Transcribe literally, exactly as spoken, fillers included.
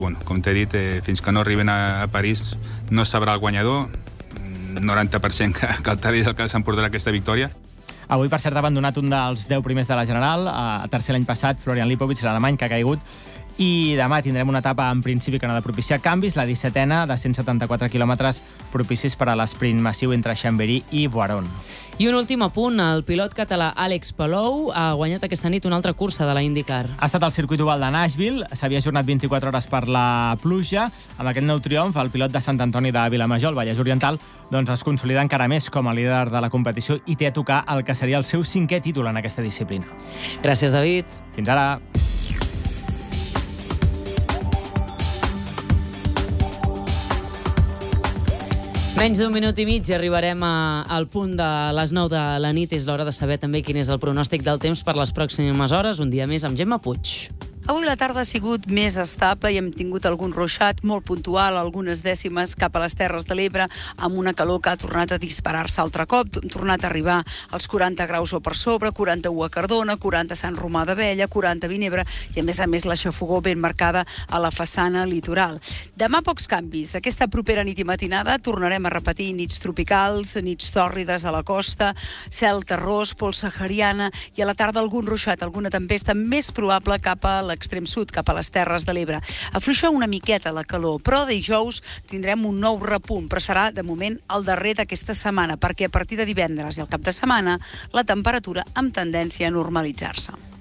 Bueno, com t'he dit, eh, fins que no arriben a, a París no es sabrà el guanyador. noranta per cent que, que el Tali del Cal s'emportarà aquesta victòria. Avui, per cert, ha abandonat un dels deu primers de la General, a tercer l'any passat, Florian Lipovic, l'alemany, que ha caigut. I demà tindrem una etapa, en principi, que no ha de propiciar canvis, la dissetena, de cent setanta-quatre quilòmetres propicis per a l'esprint massiu entre Chambéry i Voiron. I un últim apunt, el pilot català Àlex Palou ha guanyat aquesta nit una altra cursa de la IndyCar. Ha estat al circuit oval de Nashville, s'havia ajornat vint-i-quatre hores per la pluja. Amb aquest nou triomf, el pilot de Sant Antoni de Vilamajor, el Vallès Oriental, doncs es consolida encara més com a líder de la competició i té a tocar el que seria el seu cinquè títol en aquesta disciplina. Gràcies, David. Fins ara. Menys d'un minut i mig i arribarem a, al punt de les nou de la nit. És l'hora de saber també quin és el pronòstic del temps per les pròximes hores. Un dia més amb Gemma Puig. Avui la tarda ha sigut més estable i hem tingut algun ruixat molt puntual, algunes dècimes cap a les Terres de l'Ebre, amb una calor que ha tornat a disparar-se altre cop, hem tornat a arribar als quaranta graus o per sobre, quaranta-u a Cardona, quaranta a Sant Romà d'Abella, quaranta a Vinebre i, a més a més, la xafogor ben marcada a la façana litoral. Demà pocs canvis. Aquesta propera nit i matinada tornarem a repetir nits tropicals, nits tòrrides a la costa, cel terrós, pols sahariana i a la tarda algun ruixat, alguna tempesta més probable cap a l'extrem sud, cap a les Terres de l'Ebre. Afluixa una miqueta la calor, però dijous tindrem un nou repunt, però serà, de moment, el darrer d'aquesta setmana, perquè a partir de divendres i el cap de setmana la temperatura amb tendència a normalitzar-se.